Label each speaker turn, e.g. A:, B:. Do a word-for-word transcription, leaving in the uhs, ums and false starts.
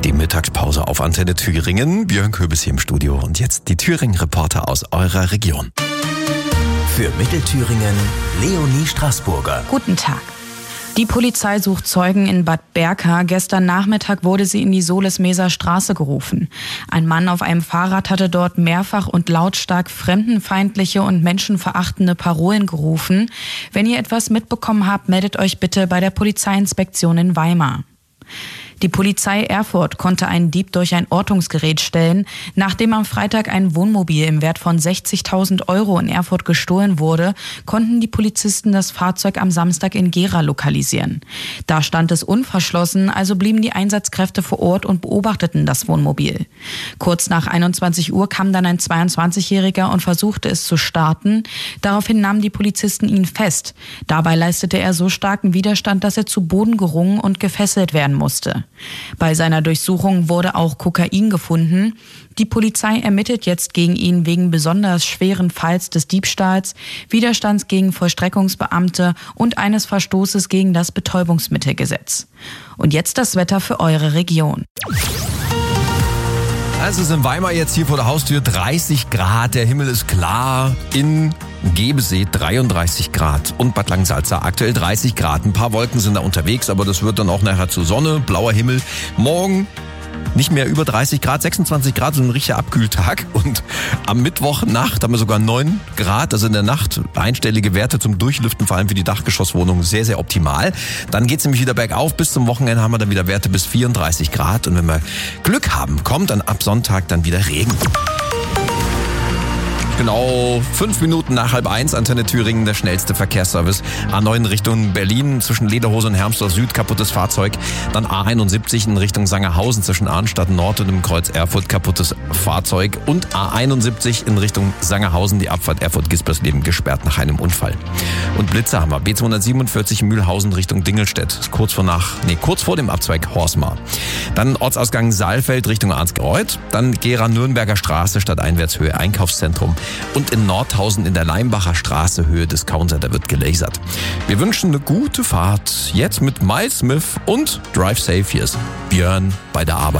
A: Die Mittagspause auf Antenne Thüringen. Björn Köbis hier im Studio und jetzt die Thüringen-Reporter aus eurer Region.
B: Für Mittelthüringen Leonie Straßburger.
C: Guten Tag. Die Polizei sucht Zeugen in Bad Berka. Gestern Nachmittag wurde sie in die Solesmeser Straße gerufen. Ein Mann auf einem Fahrrad hatte dort mehrfach und lautstark fremdenfeindliche und menschenverachtende Parolen gerufen. Wenn ihr etwas mitbekommen habt, meldet euch bitte bei der Polizeiinspektion in Weimar. Die Polizei Erfurt konnte einen Dieb durch ein Ortungsgerät stellen. Nachdem am Freitag ein Wohnmobil im Wert von sechzigtausend Euro in Erfurt gestohlen wurde, konnten die Polizisten das Fahrzeug am Samstag in Gera lokalisieren. Da stand es unverschlossen, also blieben die Einsatzkräfte vor Ort und beobachteten das Wohnmobil. Kurz nach einundzwanzig Uhr kam dann ein zweiundzwanzigjähriger und versuchte es zu starten. Daraufhin nahmen die Polizisten ihn fest. Dabei leistete er so starken Widerstand, dass er zu Boden gerungen und gefesselt werden musste. Bei seiner Durchsuchung wurde auch Kokain gefunden. Die Polizei ermittelt jetzt gegen ihn wegen besonders schweren Falls des Diebstahls, Widerstands gegen Vollstreckungsbeamte und eines Verstoßes gegen das Betäubungsmittelgesetz. Und jetzt das Wetter für eure Region.
A: Also es ist in Weimar jetzt hier vor der Haustür dreißig Grad, der Himmel ist klar, in Gebesee dreiunddreißig Grad und Bad Langensalza aktuell dreißig Grad. Ein paar Wolken sind da unterwegs, aber das wird dann auch nachher zu Sonne, blauer Himmel. Morgen nicht mehr über dreißig Grad, sechsundzwanzig Grad, so ein richtiger Abkühltag. Und am Mittwochnacht haben wir sogar neun Grad, also in der Nacht einstellige Werte zum Durchlüften, vor allem für die Dachgeschosswohnungen, sehr, sehr optimal. Dann geht's nämlich wieder bergauf. Bis zum Wochenende haben wir dann wieder Werte bis vierunddreißig Grad. Und wenn wir Glück haben, kommt dann ab Sonntag dann wieder Regen. Genau fünf Minuten nach halb eins, Antenne Thüringen, der schnellste Verkehrsservice. A neun Richtung Berlin, zwischen Lederhose und Hermsdorf Süd, kaputtes Fahrzeug. Dann A einundsiebzig in Richtung Sangerhausen, zwischen Arnstadt Nord und dem Kreuz Erfurt, kaputtes Fahrzeug. Und A einundsiebzig in Richtung Sangerhausen, die Abfahrt Erfurt-Gispersleben, gesperrt nach einem Unfall. Und Blitzer haben wir. B zweihundertsiebenundvierzig Mühlhausen Richtung Dingelstedt, kurz vor nach, nee, kurz vor dem Abzweig Horsmar. Dann Ortsausgang Saalfeld Richtung Arnsgreuth. Dann Gera-Nürnberger Straße, Stadteinwärtshöhe Einkaufszentrum. Und in Nordhausen in der Leimbacher Straße, Höhe des Discounter, da wird gelasert. Wir wünschen eine gute Fahrt. Jetzt mit Miles Smith und Drive Safe. Hier ist Björn bei der Arbeit.